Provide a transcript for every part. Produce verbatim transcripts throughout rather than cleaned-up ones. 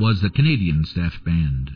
was the Canadian Staff Band.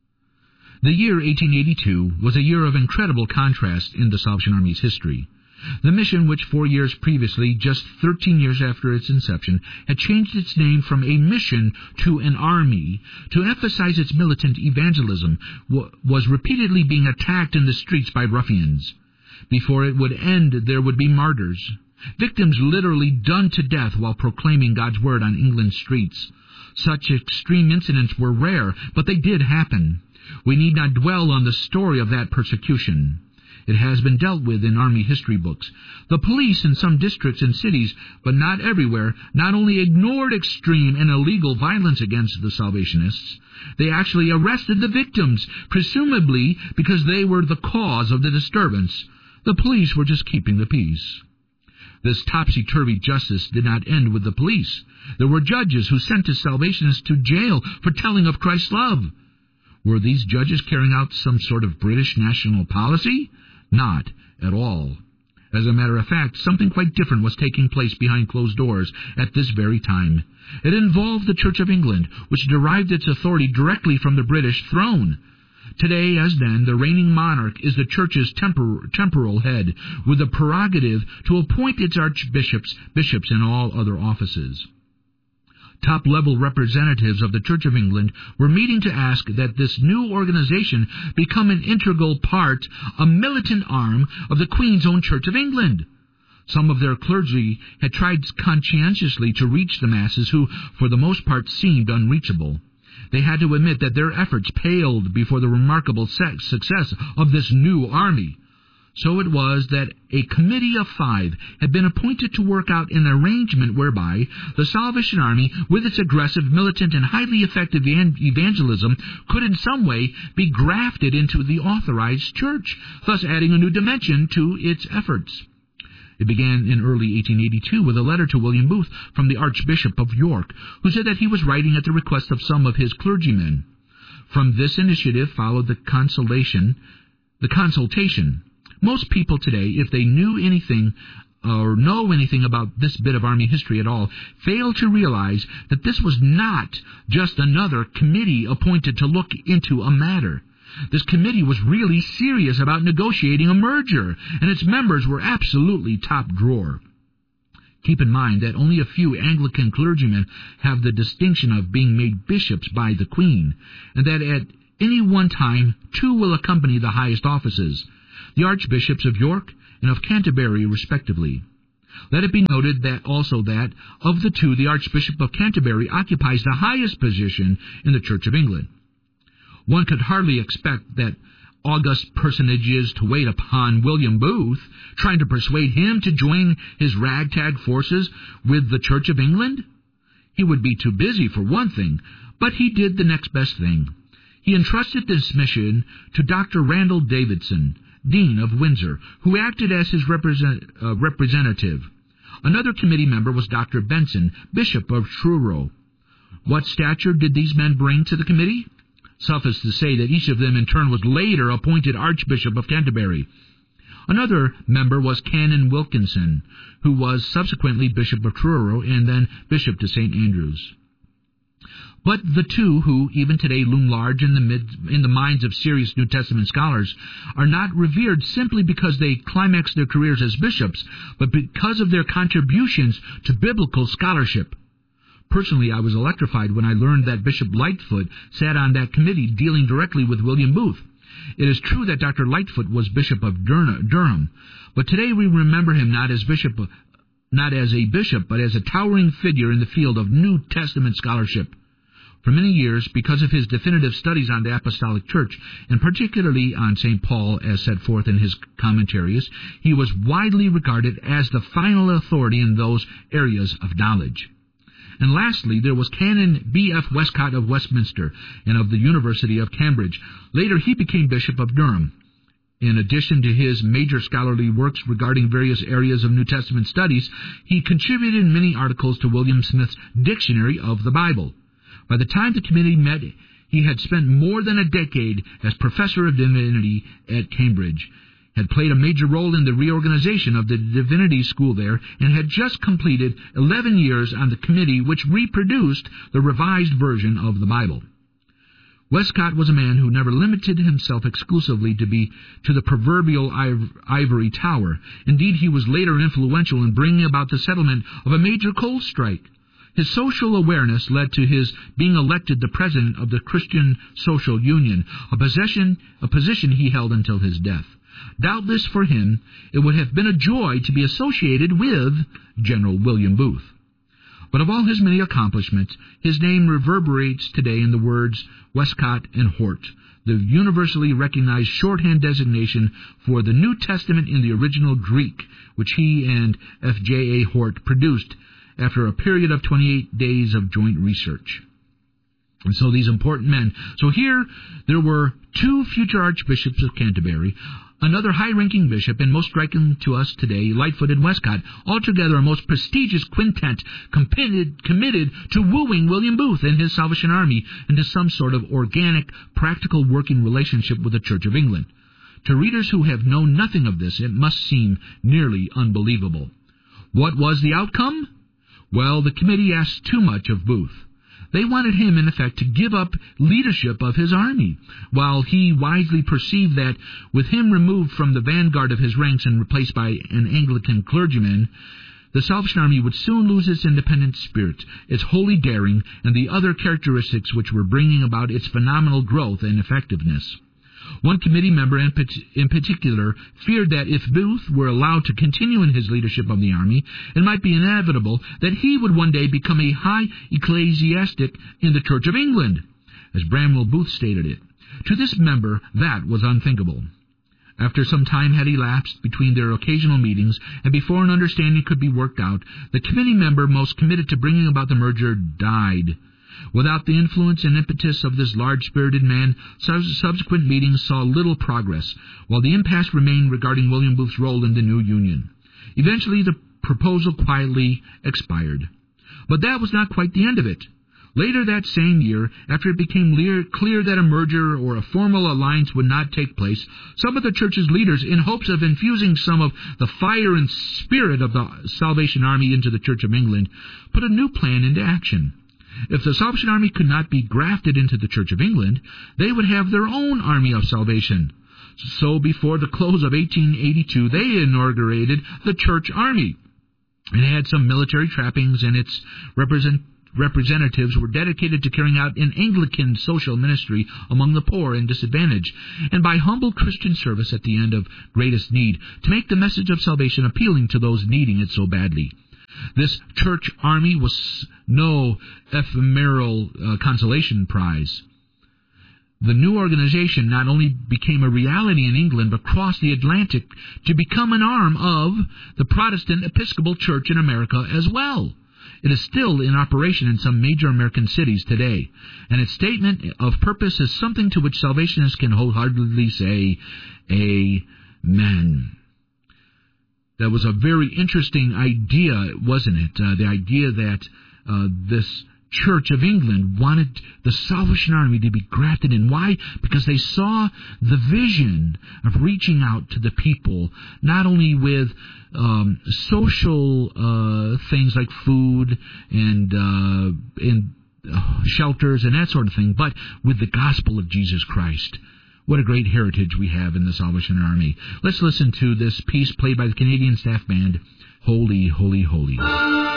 The year eighteen eighty-two was a year of incredible contrast in the Salvation Army's history. The mission, which four years previously, just thirteen years after its inception, had changed its name from a mission to an army to emphasize its militant evangelism, was repeatedly being attacked in the streets by ruffians. Before it would end, there would be martyrs, victims literally done to death while proclaiming God's word on England's streets. Such extreme incidents were rare, but they did happen. We need not dwell on the story of that persecution. It has been dealt with in Army history books. The police in some districts and cities, but not everywhere, not only ignored extreme and illegal violence against the Salvationists, they actually arrested the victims, presumably because they were the cause of the disturbance. The police were just keeping the peace. This topsy-turvy justice did not end with the police. There were judges who sentenced Salvationists to jail for telling of Christ's love. Were these judges carrying out some sort of British national policy? Not at all. As a matter of fact, something quite different was taking place behind closed doors at this very time. It involved the Church of England, which derived its authority directly from the British throne. Today, as then, the reigning monarch is the Church's tempor- temporal head, with the prerogative to appoint its archbishops, bishops, and all other offices. Top-level representatives of the Church of England were meeting to ask that this new organization become an integral part, a militant arm of the Queen's own Church of England. Some of their clergy had tried conscientiously to reach the masses who, for the most part, seemed unreachable. They had to admit that their efforts paled before the remarkable success of this new army. So it was that a committee of five had been appointed to work out an arrangement whereby the Salvation Army, with its aggressive, militant, and highly effective evangelism, could in some way be grafted into the authorized church, thus adding a new dimension to its efforts. It began in early eighteen eighty-two with a letter to William Booth from the Archbishop of York, who said that he was writing at the request of some of his clergymen. From this initiative followed the consolation, the consultation. Most people today, if they knew anything or know anything about this bit of Army history at all, fail to realize that this was not just another committee appointed to look into a matter. This committee was really serious about negotiating a merger, and its members were absolutely top drawer. Keep in mind that only a few Anglican clergymen have the distinction of being made bishops by the Queen, and that at any one time two will accompany the highest offices, the Archbishops of York and of Canterbury, respectively. Let it be noted that also that, of the two, the Archbishop of Canterbury occupies the highest position in the Church of England. One could hardly expect that august personages to wait upon William Booth, trying to persuade him to join his ragtag forces with the Church of England. He would be too busy for one thing, but he did the next best thing. He entrusted this mission to Doctor Randall Davidson, Dean of Windsor, who acted as his represent, uh, representative. Another committee member was Doctor Benson, Bishop of Truro. What stature did these men bring to the committee? Suffice to say that each of them in turn was later appointed Archbishop of Canterbury. Another member was Canon Wilkinson, who was subsequently Bishop of Truro and then Bishop to Saint Andrews. But the two who, even today, loom large in the mid, in the minds of serious New Testament scholars are not revered simply because they climaxed their careers as bishops, but because of their contributions to biblical scholarship. Personally, I was electrified when I learned that Bishop Lightfoot sat on that committee dealing directly with William Booth. It is true that Doctor Lightfoot was Bishop of Durham, but today we remember him not as bishop, not as a bishop, but as a towering figure in the field of New Testament scholarship. For many years, because of his definitive studies on the Apostolic Church, and particularly on Saint Paul as set forth in his commentaries, he was widely regarded as the final authority in those areas of knowledge. And lastly, there was Canon B F Westcott of Westminster and of the University of Cambridge. Later, he became Bishop of Durham. In addition to his major scholarly works regarding various areas of New Testament studies, he contributed many articles to William Smith's Dictionary of the Bible. By the time the committee met, he had spent more than a decade as Professor of Divinity at Cambridge, had played a major role in the reorganization of the divinity school there and had just completed eleven years on the committee which reproduced the revised version of the Bible. Westcott was a man who never limited himself exclusively to be to the proverbial ivory tower. Indeed, he was later influential in bringing about the settlement of a major coal strike. His social awareness led to his being elected the president of the Christian Social Union, a position, a position he held until his death. Doubtless for him, it would have been a joy to be associated with General William Booth. But of all his many accomplishments, his name reverberates today in the words Westcott and Hort, the universally recognized shorthand designation for the New Testament in the original Greek, which he and F J A Hort produced after a period of twenty-eight days of joint research. And so these important men. So here there were two future archbishops of Canterbury, another high-ranking bishop, and most striking to us today, Lightfoot and Westcott, altogether a most prestigious quintet committed, committed to wooing William Booth and his Salvation Army into some sort of organic, practical working relationship with the Church of England. To readers who have known nothing of this, it must seem nearly unbelievable. What was the outcome? Well, the committee asked too much of Booth. They wanted him, in effect, to give up leadership of his army, while he wisely perceived that, with him removed from the vanguard of his ranks and replaced by an Anglican clergyman, the Salvation Army would soon lose its independent spirit, its holy daring, and the other characteristics which were bringing about its phenomenal growth and effectiveness. One committee member in, in particular feared that if Booth were allowed to continue in his leadership of the army, it might be inevitable that he would one day become a high ecclesiastic in the Church of England, as Bramwell Booth stated it. To this member, that was unthinkable. After some time had elapsed between their occasional meetings, and before an understanding could be worked out, the committee member most committed to bringing about the merger died. Without the influence and impetus of this large-spirited man, subsequent meetings saw little progress, while the impasse remained regarding William Booth's role in the new union. Eventually, the proposal quietly expired. But that was not quite the end of it. Later that same year, after it became clear, clear that a merger or a formal alliance would not take place, some of the church's leaders, in hopes of infusing some of the fire and spirit of the Salvation Army into the Church of England, put a new plan into action. If the Salvation Army could not be grafted into the Church of England, they would have their own army of salvation. So before the close of eighteen eighty-two, they inaugurated the Church Army. It had some military trappings, and its represent, representatives were dedicated to carrying out an Anglican social ministry among the poor and disadvantaged, and by humble Christian service at the end of greatest need, to make the message of salvation appealing to those needing it so badly. This church army was no ephemeral uh, consolation prize. The new organization not only became a reality in England, but crossed the Atlantic to become an arm of the Protestant Episcopal Church in America as well. It is still in operation in some major American cities today, and its statement of purpose is something to which Salvationists can wholeheartedly say, Amen. That was a very interesting idea, wasn't it? Uh, the idea that uh, this Church of England wanted the Salvation Army to be grafted in. Why? Because they saw the vision of reaching out to the people, not only with um, social uh, things like food and, uh, and uh, shelters and that sort of thing, but with the gospel of Jesus Christ. What a great heritage we have in the Salvation Army. Let's listen to this piece played by the Canadian Staff Band, Holy, Holy, Holy.